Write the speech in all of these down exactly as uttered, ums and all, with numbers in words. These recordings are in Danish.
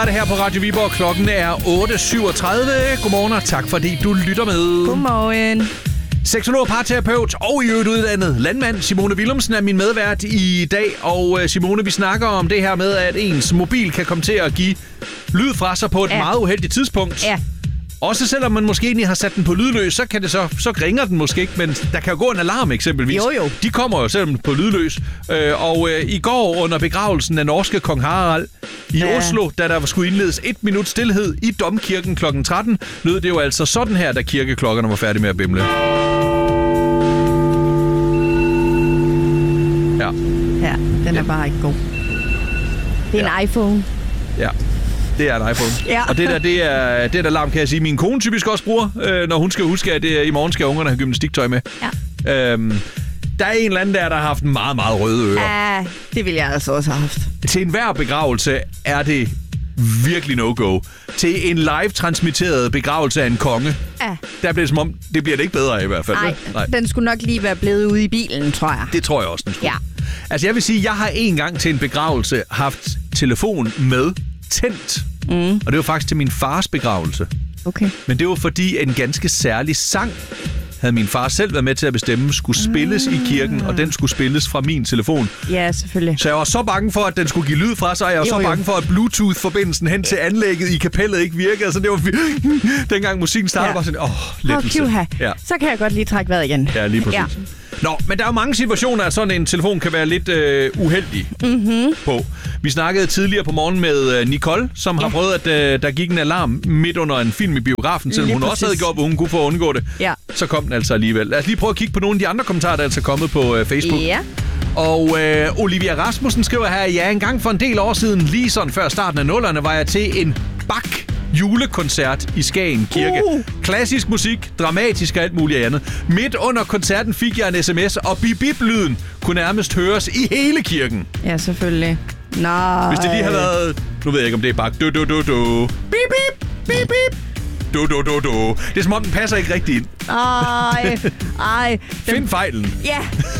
Det her på Radio Viborg. Klokken er otte syvogtredive. Godmorgen og tak fordi du lytter med. Godmorgen. Seksolog, parterapeut og i øvrigt uddannet landmand Simone Willumsen er min medvært i dag. Og Simone, vi snakker om det her med, at ens mobil kan komme til at give lyd fra sig på et ja. meget uheldigt tidspunkt. Ja. Også selvom man måske egentlig har sat den på lydløs, så kan det så, så ringer den måske ikke, men der kan jo gå en alarm eksempelvis. Jo, jo. De kommer jo selv på lydløs. Øh, og øh, i går under begravelsen af norske kong Harald i ja. Oslo, da der skulle indledes et minut stilhed i Domkirken klokken tretten, lød det jo altså sådan her, da kirkeklokkerne var færdige med at bimle. Ja. Ja, den er bare ikke god. Det er ja. en iPhone. Ja. Det er en iPhone. Ja. Og det der, det er, det er et alarm, kan jeg sige, min kone typisk også bruger, øh, når hun skal huske, at det, i morgen skal ungerne have gymnastiktøj med. Ja. Øhm, der er en eller anden der, der har haft meget, meget røde ører. Ja, det vil jeg altså også have haft. Til enhver begravelse er det virkelig no-go. Til en live-transmitteret begravelse af en konge, ja. der bliver det som om, det bliver det ikke bedre af i hvert fald. Ej, Nej, den skulle nok lige være blevet ude i bilen, tror jeg. Det tror jeg også, den skulle. Ja. Altså jeg vil sige, jeg har en gang til en begravelse haft telefon med tændt. Mm. Og det var faktisk til min fars begravelse. Okay. Men det var fordi en ganske særlig sang havde min far selv været med til at bestemme, skulle spilles mm. i kirken, og den skulle spilles fra min telefon. Ja, selvfølgelig. Så jeg var så bange for, at den skulle give lyd fra sig, og jeg var jo, så jo. bange for, at Bluetooth-forbindelsen hen til anlægget i kapellet ikke virkede. Så det var dengang musikken startede, ja. bare sådan, åh, lettelse. Oh, ja. Så kan jeg godt lige trække vejret igen. Ja, lige præcis. Ja. Nå, men der er jo mange situationer, at sådan en telefon kan være lidt øh, uheldig mm-hmm. på. Vi snakkede tidligere på morgen med øh, Nicole, som ja. har prøvet, at øh, der gik en alarm midt under en film i biografen, selvom lige hun præcis. også havde gjort, hvor hun kunne få at undgå det. Ja. Så kom den altså alligevel. Lad os lige prøve at kigge på nogle af de andre kommentarer, der er altså kommet på øh, Facebook. Ja. Og øh, Olivia Rasmussen skriver her, ja, en gang for en del år siden, lige sådan før starten af nullerne, var jeg til en bak julekoncert i Skagen Kirke. Uh. Klassisk musik, dramatisk og alt muligt andet. Midt under koncerten fik jeg en sms, og bip-bip-lyden kunne nærmest høres i hele kirken. Ja, selvfølgelig. Nej. Hvis det lige havde været... Nu ved jeg ikke, om det er bare... Du, du, du, du. Bip-bip, bip-bip. Du, du, du, du. Det er som om, den passer ikke rigtig ind. Ej, ej. Den... Find fejlen. Ja.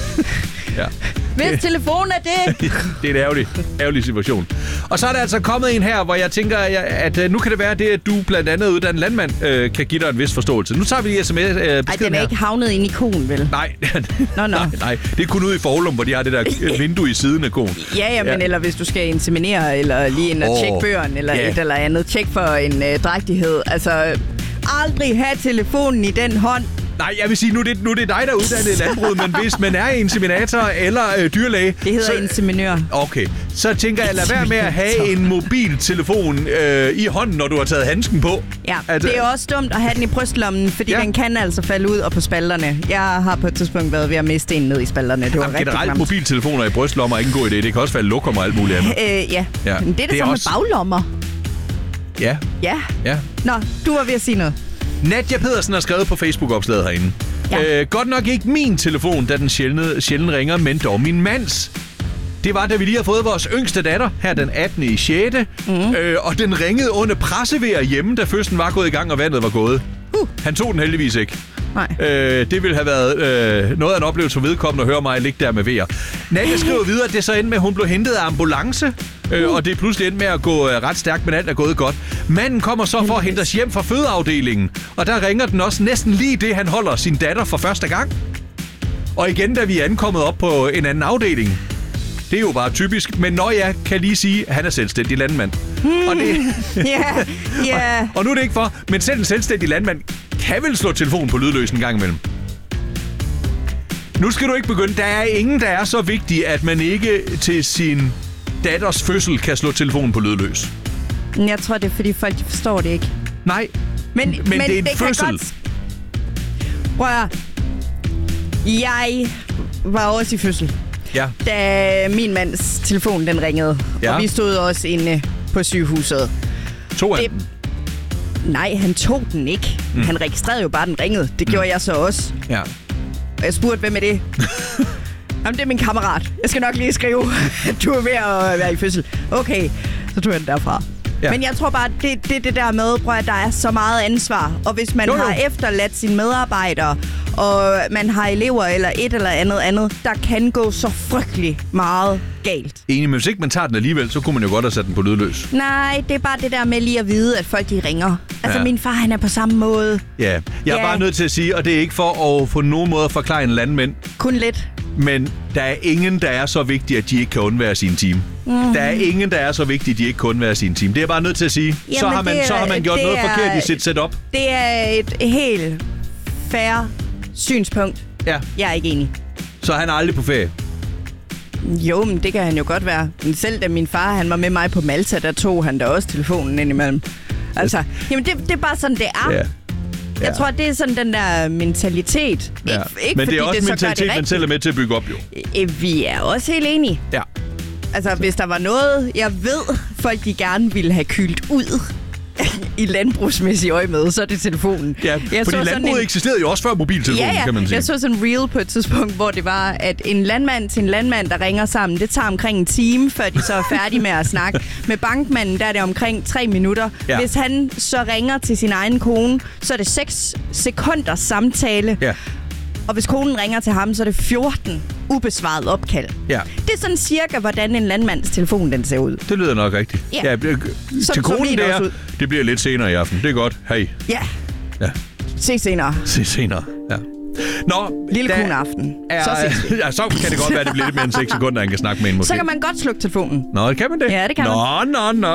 Ja. Hvis telefonen er det. Det er en ærgerlig, ærgerlig situation. Og så er der altså kommet en her, hvor jeg tænker, at nu kan det være det, at du blandt andet uddannet landmand øh, kan give dig en vis forståelse. Nu tager vi lige sms øh, beskeden her. Ej, den er ikke havnet ind i konen, vel? Nej. Nå, nå. nej, nej. Det er kun ude i Forlum, hvor de har det der vindue i siden af konen. Ja, ja, men ja. Eller hvis du skal inseminere, eller lige ind og oh, tjekke bøgerne, eller yeah. et eller andet. Tjek for en øh, drægtighed. Altså, aldrig have telefonen i den hånd. Nej, jeg vil sige, nu er det, nu er det dig, der er uddannet i landbruget, men hvis man er inseminator eller øh, dyrlæge... Det hedder så, inseminør. Okay, så tænker jeg, lad være med at have en mobiltelefon øh, i hånden, når du har taget handsken på. Ja, at, det er også dumt at have den i brystlommen, fordi ja. den kan altså falde ud og på spalterne. Jeg har på et tidspunkt været ved at miste en ned i spalterne. Det var Jamen, generelt klamt. Mobiltelefoner i brystlommer er ikke en god idé. Det kan også være lokummer og alt muligt andet. Øh, ja. ja, men det er det, det samme også... med baglommer. Ja. Ja. ja. Nå, du var ved at sige noget. Nadja Pedersen har skrevet på Facebook-opslaget herinde. Ja. Øh, godt nok ikke min telefon, da den sjældent, sjældent ringer, men dog min mands. Det var, da vi lige har fået vores yngste datter, her den attende i sjette Mm. Øh, og den ringede under pressevejr hjemme, da fødslen var gået i gang, og vandet var gået. Uh. Han tog den heldigvis ikke. Nej. Øh, det ville have været øh, noget af en oplevelse for vedkommende at høre mig ligge der med vejr. Nadja skriver videre, at det så endte med, at hun blev hentet af ambulance, øh, uh. og det pludselig endte med at gå øh, ret stærkt, men alt er gået godt. Manden kommer så for at hente os hjem fra fødeafdelingen, og der ringer den også næsten lige det, han holder sin datter for første gang. Og igen, da vi er ankommet op på en anden afdeling. Det er jo bare typisk, men når jeg kan lige sige, at han er selvstændig landmand. Hmm. Og, det... yeah, yeah. og, og nu er det ikke for, men selv en selvstændig landmand kan vel slå telefonen på lydløs en gang imellem. Nu skal du ikke begynde. Der er ingen, der er så vigtig, at man ikke til sin datters fødsel kan slå telefonen på lydløs. Jeg tror, det er, fordi folk de forstår det ikke. Nej, men, men, men det er en det fødsel. Godt... Prøv at... Jeg var også i fødsel. Ja. Da min mands telefon den ringede, ja. Og vi stod også inde på sygehuset. Tog han? Det... Nej, han tog den ikke. Mm. Han registrerede jo bare, den ringede. Det gjorde mm. jeg så også. Ja. Og jeg spurgte, hvem er det? Jamen, det er min kammerat. Jeg skal nok lige skrive, at du er ved at være i fødsel. Okay, så tog jeg den derfra. Ja. Men jeg tror bare, det det, det der med, prøv at der er så meget ansvar. Og hvis man jo, jo. har efterladt sine medarbejdere, og man har elever eller et eller andet andet, der kan gå så frygtelig meget galt. Enig, men hvis ikke man tager den alligevel, så kunne man jo godt have sat den på lydløs. Nej, det er bare det der med lige at vide, at folk de ringer. Altså, ja. Min far, han er på samme måde. Ja, jeg er ja. bare nødt til at sige, og det er ikke for at på nogen måde at forklare en landmænd. Kun lidt. Men der er ingen, der er så vigtige, at de ikke kan undvære sin team. Mm. Der er ingen, der er så vigtige, at de ikke kan undvære sin team. Det er jeg bare nødt til at sige. Jamen, så, har man, er, så har man gjort noget er, forkert i sit setup. Det er et helt fair synspunkt. Ja. Jeg er ikke enig. Så han er aldrig på ferie? Jo, men det kan han jo godt være. Men selv da min far han var med mig på Malta, der tog han da også telefonen indimellem. Altså, jamen det, det er bare sådan, det er. Ja. Jeg ja. tror, det er sådan den der mentalitet. Ja. Ikke, ikke men det er fordi også det mentalitet, det man selv er med til at bygge op, jo. Vi er også helt enige. Ja. Altså, hvis der var noget, jeg ved, folk de gerne ville have kyldt ud i landbrugsmæssigt øje med, så er det telefonen. Ja, jeg fordi landbruget en... eksisterede jo også før mobiltelefonen, ja, ja. kan man sige. Jeg så sådan en reel på et tidspunkt, hvor det var, at en landmand til en landmand, der ringer sammen, det tager omkring en time, før de så er færdige med at snakke. Med bankmanden, der er det omkring tre minutter. Ja. Hvis han så ringer til sin egen kone, så er det seks sekunders samtale. Ja. Og hvis konen ringer til ham, så er det fjorten ubesvaret opkald. Ja. Det er sådan cirka, hvordan en landmands telefon den ser ud. Det lyder nok rigtigt. Ja. Ja, som, til konen der, det bliver lidt senere i aften. Det er godt. Hej. Ja. Ja. Se senere. Se senere, ja. Nå, lille kun aften. Er, så ses vi. Ja, så kan det godt være, at det bliver lidt mere end seks sekunder, han kan snakke med en måske. Så kan man godt slukke telefonen. Nå, kan man det? Ja, det kan nå, man. Nå, nå, nå.